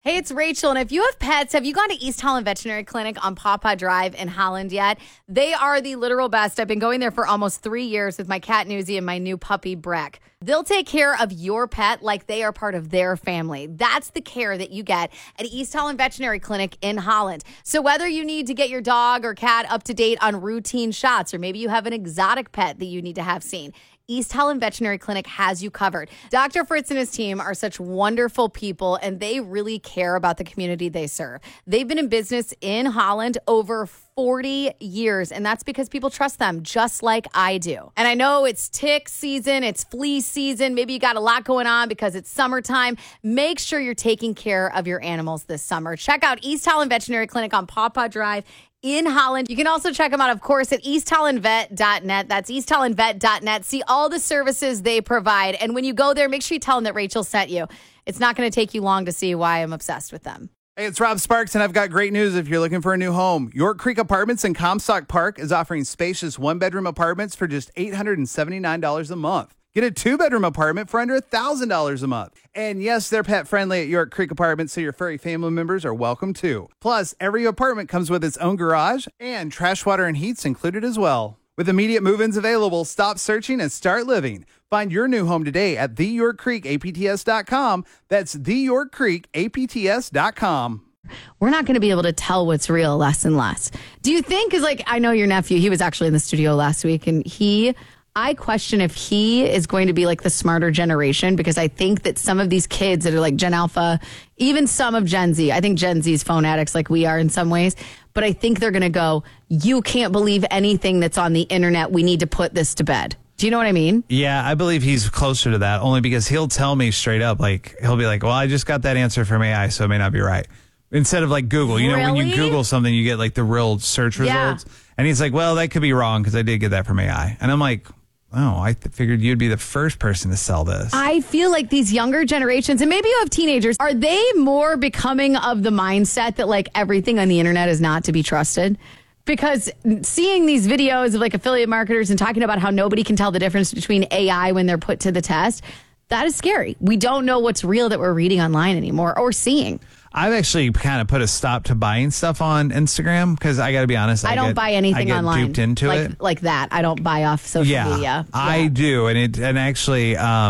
Hey, it's Rachel, and if you have pets, have you gone to East Holland Veterinary Clinic on Pawpaw Drive in Holland yet? They are the literal best. I've been going there for almost 3 years with my cat Newsy and my new puppy Breck. They'll take care of your pet like they are part of their family. That's the care that you get at East Holland Veterinary Clinic in Holland. So whether you need to get your dog or cat up to date on routine shots, or maybe you have an exotic pet that you need to have seen, East Holland Veterinary Clinic has you covered. Dr. Fritz and his team are such wonderful people, and they really care about the community they serve. They've been in business in Holland over 40 years, and that's because people trust them just like I do. And I know it's tick season, it's flea season. Maybe you got a lot going on because it's summertime. Make sure you're taking care of your animals this summer. Check out East Holland Veterinary Clinic on Pawpaw Drive in Holland. You can also check them out, of course, at easthollandvet.net. That's easthollandvet.net. See all the services they provide. And when you go there, make sure you tell them that Rachel sent you. It's not going to take you long to see why I'm obsessed with them. Hey, it's Rob Sparks, and I've got great news if you're looking for a new home. York Creek Apartments in Comstock Park is offering spacious one-bedroom apartments for just $879 a month. Get a two-bedroom apartment for under $1,000 a month. And yes, they're pet-friendly at York Creek Apartments, so your furry family members are welcome too. Plus, every apartment comes with its own garage, and trash, water, and heat's included as well. With immediate move-ins available, stop searching and start living. Find your new home today at theyorkcreekapts.com. That's theyorkcreekapts.com. We're not going to be able to tell what's real less and less. Do you think, because like I know your nephew, he was actually in the studio last week, and I question if he is going to be like the smarter generation, because I think that some of these kids that are like Gen Alpha, even some of Gen Z, I think Gen Z is phone addicts like we are in some ways, but I think they're going to go, you can't believe anything that's on the internet. We need to put this to bed. Do you know what I mean? Yeah, I believe he's closer to that, only because he'll tell me straight up, like, he'll be like, well, I just got that answer from AI, so it may not be right. Instead of like Google, you know, when you Google something, you get like the real search results. Yeah. And he's like, well, that could be wrong because I did get that from AI. And I'm like, oh, I figured you'd be the first person to sell this. I feel like these younger generations, and maybe you have teenagers, are they more becoming of the mindset that like everything on the internet is not to be trusted? Because seeing these videos of like affiliate marketers and talking about how nobody can tell the difference between AI when they're put to the test, that is scary. We don't know what's real that we're reading online anymore or seeing. I've actually kind of put a stop to buying stuff on Instagram because I got to be honest. I don't buy anything online. Duped into it like that. I don't buy off social media. Yeah. I do, and actually, I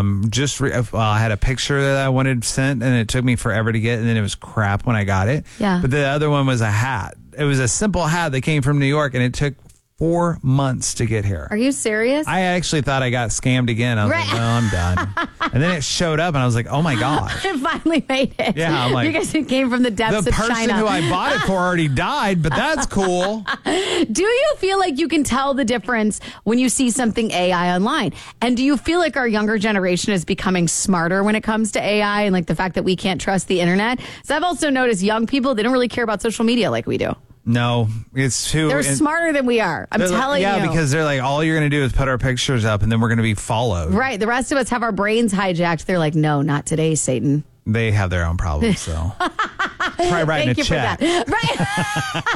had a picture that I wanted sent, and it took me forever to get, and then it was crap when I got it. Yeah. But the other one was a hat. It was a simple hat that came from New York, and it took 4 months to get here. Are you serious? I actually thought I got scammed again. I was like, no, I'm done. And then it showed up, and I was like, oh, my gosh. It finally made it. Yeah, I'm like, because it came from the depths of China. The person who I bought it for already died, but that's cool. Do you feel like you can tell the difference when you see something AI online? And do you feel like our younger generation is becoming smarter when it comes to AI and like the fact that we can't trust the internet? So I've also noticed young people, they don't really care about social media like we do. No, it's too... They're smarter than we are. I'm telling you. Yeah, because they're like, all you're going to do is put our pictures up and then we're going to be followed. Right. The rest of us have our brains hijacked. They're like, no, not today, Satan. They have their own problems, so... Try writing a check. Right.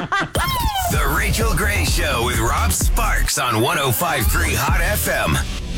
The Rachel Gray Show with Rob Sparks on 105.3 Hot FM.